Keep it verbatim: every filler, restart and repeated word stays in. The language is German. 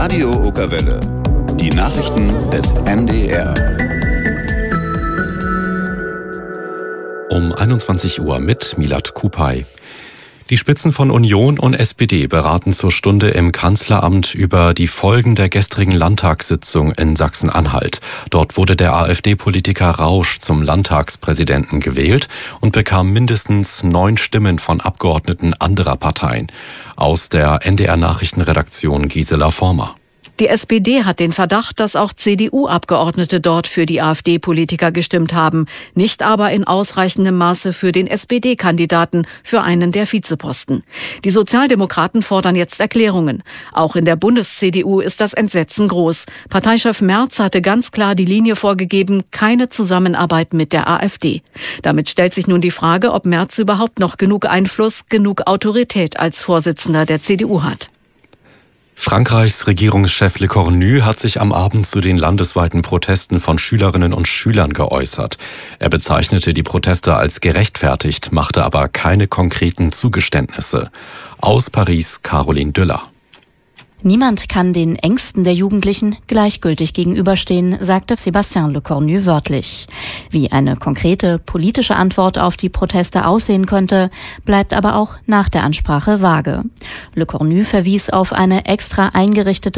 Radio Okerwelle. Die Nachrichten des N D R. Um einundzwanzig Uhr mit Milad Kupay. Die Spitzen von Union und S P D beraten zur Stunde im Kanzleramt über die Folgen der gestrigen Landtagssitzung in Sachsen-Anhalt. Dort wurde der AfD-Politiker Rausch zum Landtagspräsidenten gewählt und bekam mindestens neun Stimmen von Abgeordneten anderer Parteien. Aus der N D R-Nachrichtenredaktion Gisela Former. Die S P D hat den Verdacht, dass auch C D U-Abgeordnete dort für die AfD-Politiker gestimmt haben, nicht aber in ausreichendem Maße für den S P D-Kandidaten für einen der Vizeposten. Die Sozialdemokraten fordern jetzt Erklärungen. Auch in der Bundes-C D U ist das Entsetzen groß. Parteichef Merz hatte ganz klar die Linie vorgegeben, keine Zusammenarbeit mit der AfD. Damit stellt sich nun die Frage, ob Merz überhaupt noch genug Einfluss, genug Autorität als Vorsitzender der C D U hat. Frankreichs Regierungschef Le Cornu hat sich am Abend zu den landesweiten Protesten von Schülerinnen und Schülern geäußert. Er bezeichnete die Proteste als gerechtfertigt, machte aber keine konkreten Zugeständnisse. Aus Paris Caroline Düller. Niemand kann den Ängsten der Jugendlichen gleichgültig gegenüberstehen, sagte Sébastien Le Cornu wörtlich. Wie eine konkrete politische Antwort auf die Proteste aussehen könnte, bleibt aber auch nach der Ansprache vage. Le Cornu verwies auf eine extra eingerichtete